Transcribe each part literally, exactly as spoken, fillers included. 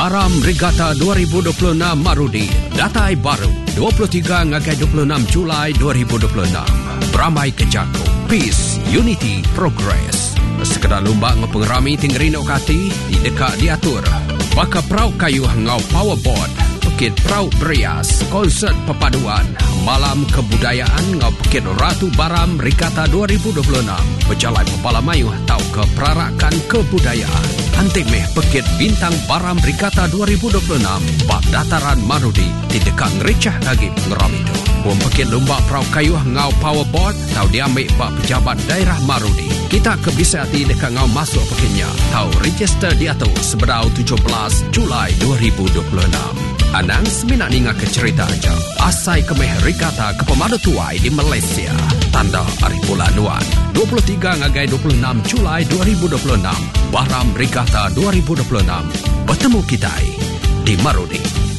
Baram Regatta dua ribu dua puluh enam Marudi. Datai baru dua puluh tiga hingga dua puluh enam Julai dua ribu dua puluh enam. Beramai Kejagung. Peace, Unity, Progress. Sekedar lomba ngepengerami tinggerino kati di dekat diatur. Baka Prau Kayu ngau Powerboard. Pekit Prau Berias, konsert perpaduan, malam kebudayaan ngau Pekit Ratu Baram Regatta dua ribu dua puluh enam. Berjalan Pepala Mayu tahu ke perarakan kebudayaan. Antimeh Pekit Bintang Baram Regatta dua ribu dua puluh enam. Bak dataran Marudi di dekat ngericah lagi pengeram itu. Puan Pekit Lomba Prau Kayu ngau Powerboard tahu diambil bak pejabat daerah Marudi. Kita kebisa hati dekat ngau masuk pekitnya. Tahu register diatur sebedau tujuh belas Julai dua ribu dua puluh enam. Anang seminat ninga ke cerita aja. Asai kemeh Regatta ke pemadu tuai di Malaysia. Tanda Hari Bulan Nuan. dua puluh tiga hingga dua puluh enam Julai dua ribu dua puluh enam. Baram Regatta dua ribu dua puluh enam. Bertemu kita di Marudi.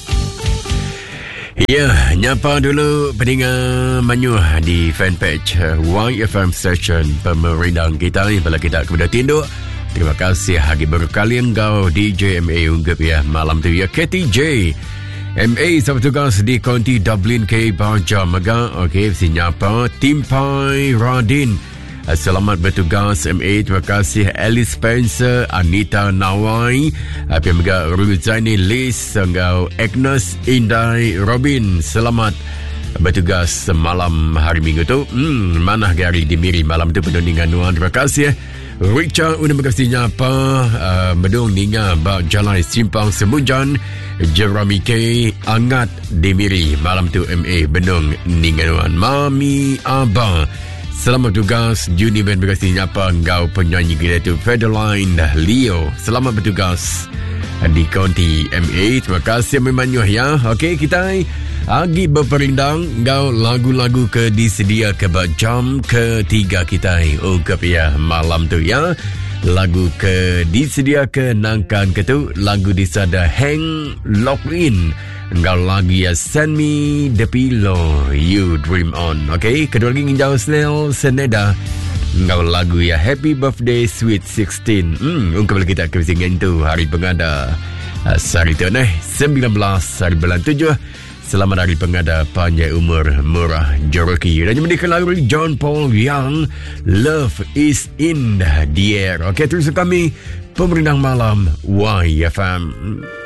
Ya, nyapa dulu pendengar Manyuh di fanpage Y F M Station pemerintah kita bila kita kepada tinduk. Terima kasih hagi berkali engkau D J M A unggap ya malam tu ya K T J M A sama tugas di Konti Dublin K Baja Mega. Okey, sinyapa Timpai Radin. Selamat bertugas M A. Terima kasih Alice Spencer, Anita Nawai, Pia Mega Ruzaini Liz, engkau Agnes Indai Robin. Selamat bertugas malam hari Minggu tu. Hmm, mana hari dimiri malam tu penuh dengan nuan. Terima kasih. Richard una berkasihnya apa uh, medung ninga bak jalan simpang Semujan. Jeremy K Angat Demiri malam tu M A Benung Ninganuan. Mami Abang selamat tugas. Juni Ben berkasihnya apa engkau penyanyi kita tu Federline Leo. Selamat bertugas di Konti M A. Terima kasih memangnya ya. Okey, kita lagi berperindang ngau lagu-lagu ke disedia ke jam ketiga kita ungkap ya malam tu ya. Lagu ke disedia ke nangkan ke tu lagu disada Hang Lockin. Ngau lagu ya Send Me The Pillow You Dream On. Okey, kedua lagi nginjau Snell Seneda. Ngau lagu ya Happy Birthday Sweet sixteen. Hmm, ungkap kita ke singan tu hari pengada hari tu nah sembilan belas hari bulan tujuh. Selamat Hari Pengada panjang umur murah Joroki. Dan menikah lagu John Paul Young, Love Is In The Air. Okey, terus kami pemerintah malam Y F M.